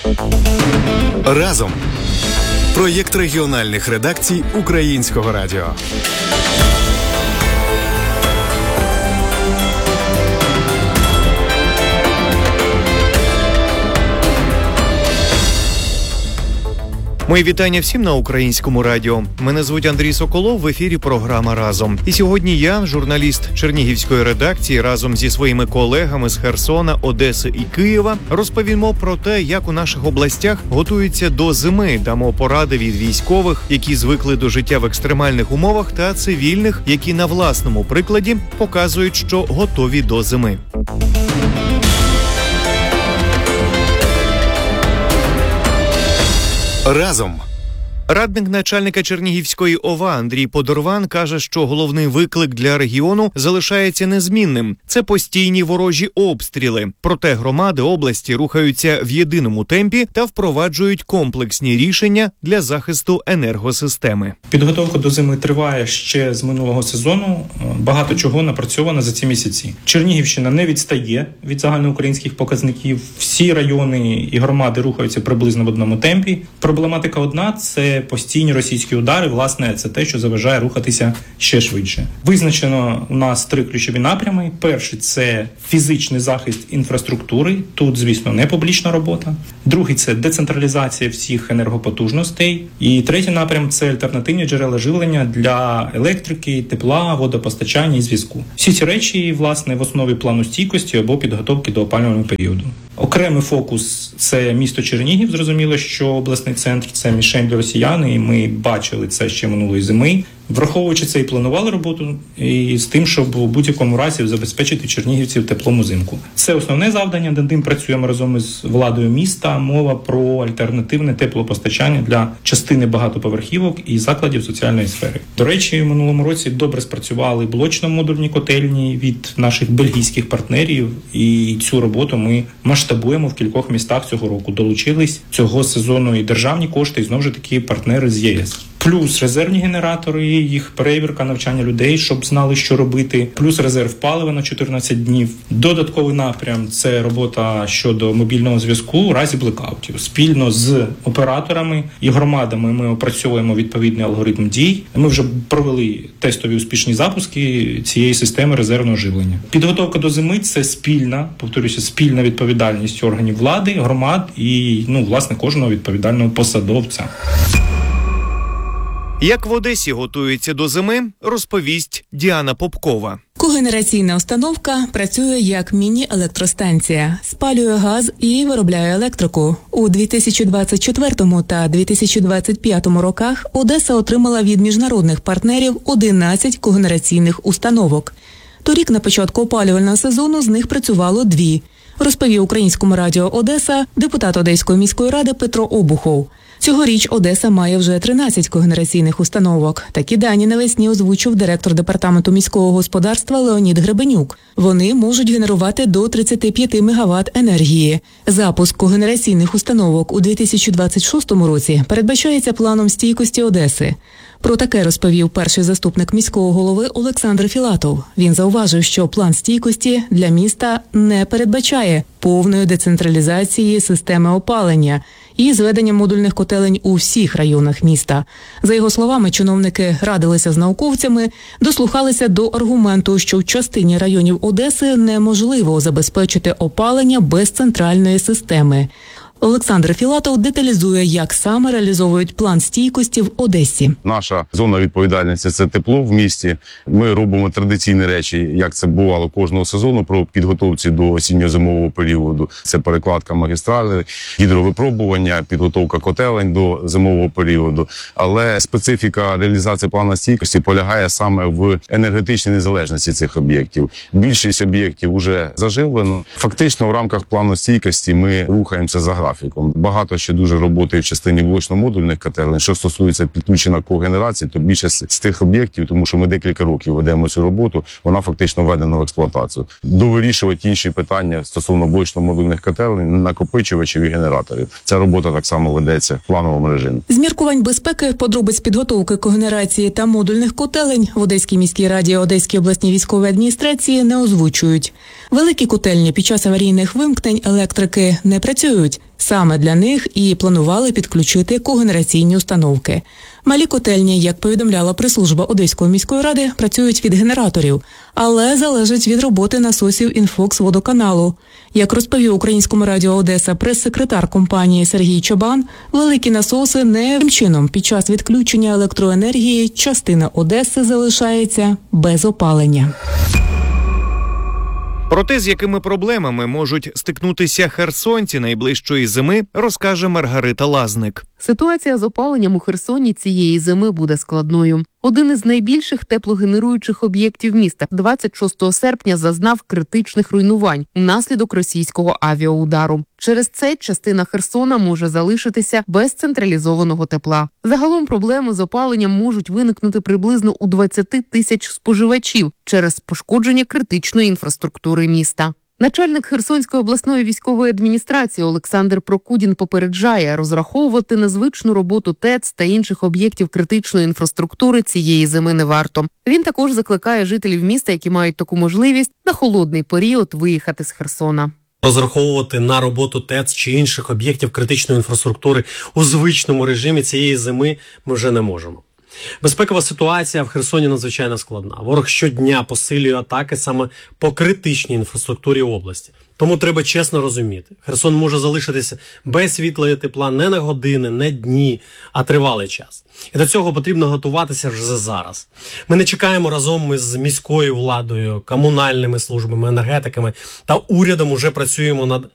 Разом. Проєкт регіональних редакцій Українського радіо. Мої вітання всім на Українському радіо. Мене звуть Андрій Соколов, в ефірі програма «Разом». І сьогодні я, журналіст Чернігівської редакції, разом зі своїми колегами з Херсона, Одеси і Києва, розповімо про те, як у наших областях готуються до зими, дамо поради від військових, які звикли до життя в екстремальних умовах, та цивільних, які на власному прикладі показують, що готові до зими. Разом. Радник начальника Чернігівської ОВА Андрій Подорван каже, що головний виклик для регіону залишається незмінним. Це постійні ворожі обстріли. Проте громади області рухаються в єдиному темпі та впроваджують комплексні рішення для захисту енергосистеми. Підготовка до зими триває ще з минулого сезону. Багато чого напрацьовано за ці місяці. Чернігівщина не відстає від загальноукраїнських показників. Всі райони і громади рухаються приблизно в одному темпі. Проблематика одна – це постійні російські удари, власне, це те, що заважає рухатися ще швидше. Визначено у нас 3 ключові напрями. Перший – це фізичний захист інфраструктури. Тут, звісно, не публічна робота. Другий – це децентралізація всіх енергопотужностей. І третій напрям – це альтернативні джерела живлення для електрики, тепла, водопостачання і зв'язку. Всі ці речі, власне, в основі плану стійкості або підготовки до опалювального періоду. Окремий фокус – це місто Чернігів. Зрозуміло, що обласний центр – це мішень для росіян, і ми бачили це ще минулої зими. Враховуючи це, і планували роботу, і з тим, щоб у будь-якому разі забезпечити чернігівців теплом узимку. Це основне завдання, над ним працюємо разом із владою міста. Мова про альтернативне теплопостачання для частини багатоповерхівок і закладів соціальної сфери. До речі, в минулому році добре спрацювали блочно-модульні котельні від наших бельгійських партнерів, і цю роботу ми масштабуємо в кількох містах цього року. Долучились цього сезону і державні кошти, і знову ж таки партнери з ЄС. Плюс резервні генератори, їх перевірка, навчання людей, щоб знали, що робити. Плюс резерв палива на 14 днів. Додатковий напрям – це робота щодо мобільного зв'язку у разі блекаутів. Спільно з операторами і громадами ми опрацьовуємо відповідний алгоритм дій. Ми вже провели тестові успішні запуски цієї системи резервного живлення. Підготовка до зими – це спільна, повторюся, спільна відповідальність органів влади, громад і, власне, кожного відповідального посадовця. Як в Одесі готується до зими, розповість Діана Попкова. Когенераційна установка працює як міні-електростанція, спалює газ і виробляє електрику. У 2024 та 2025 роках Одеса отримала від міжнародних партнерів 11 когенераційних установок. Торік на початку опалювального сезону з них працювало 2, розповів Українському радіо Одеса депутат Одеської міської ради Петро Обухов. Цьогоріч Одеса має вже 13 когенераційних установок. Такі дані навесні озвучив директор департаменту міського господарства Леонід Гребенюк. Вони можуть генерувати до 35 МВт енергії. Запуск когенераційних установок у 2026 році передбачається планом стійкості Одеси. Про таке розповів перший заступник міського голови Олександр Філатов. Він зауважив, що план стійкості для міста не передбачає повної децентралізації системи опалення і зведення модульних котелень у всіх районах міста. За його словами, чиновники радилися з науковцями, дослухалися до аргументу, що в частині районів Одеси неможливо забезпечити опалення без центральної системи. Олександр Філатов деталізує, як саме реалізовують план стійкості в Одесі. Наша зона відповідальності – це тепло в місті. Ми робимо традиційні речі, як це бувало кожного сезону, про підготовці до осінньо-зимового періоду. Це перекладка магістралі, гідровипробування, підготовка котелень до зимового періоду. Але специфіка реалізації плану стійкості полягає саме в енергетичній незалежності цих об'єктів. Більшість об'єктів вже заживлено. Фактично, в рамках плану стійкості ми рухаємося за графіком. Багато ще дуже роботи в частині блочно-модульних котелень. Що стосується підключення когенерації, то більшість з тих об'єктів, тому що ми декілька років ведемо цю роботу, вона фактично введена в експлуатацію. Довирішувати інші питання стосовно блочно-модульних котелень, накопичувачів і генераторів. Ця робота так само ведеться в плановому режимі. З міркувань безпеки, подробиць підготовки когенерації та модульних котелень в Одеській міській раді Одеській обласній військовій адміністрації не озвучують. Великі котельні під час аварійних вимкнень електрики не працюють. Саме для них і планували підключити когенераційні установки. Малі котельні, як повідомляла прес-служба Одеської міської ради, працюють від генераторів, але залежать від роботи насосів інфокс-водоканалу. Як розповів Українському радіо Одеса прес-секретар компанії Сергій Чобан, великі насоси не таким чином під час відключення електроенергії частина Одеси залишається без опалення. Про те, з якими проблемами можуть стикнутися херсонці найближчої зими, розкаже Маргарита Лазник. Ситуація з опаленням у Херсоні цієї зими буде складною. Один із найбільших теплогенеруючих об'єктів міста 26 серпня зазнав критичних руйнувань внаслідок російського авіаудару. Через це частина Херсона може залишитися без централізованого тепла. Загалом проблеми з опаленням можуть виникнути приблизно у 20 тисяч споживачів через пошкодження критичної інфраструктури міста. Начальник Херсонської обласної військової адміністрації Олександр Прокудін попереджає, розраховувати на звичну роботу ТЕЦ та інших об'єктів критичної інфраструктури цієї зими не варто. Він також закликає жителів міста, які мають таку можливість, на холодний період виїхати з Херсона. Розраховувати на роботу ТЕЦ чи інших об'єктів критичної інфраструктури у звичному режимі цієї зими ми вже не можемо. Безпекова ситуація в Херсоні надзвичайно складна. Ворог щодня посилює атаки саме по критичній інфраструктурі області. Тому треба чесно розуміти, Херсон може залишитися без світла і тепла не на години, не дні, а тривалий час. І до цього потрібно готуватися вже зараз. Ми не чекаємо разом з міською владою, комунальними службами, енергетиками та урядом уже працюємо над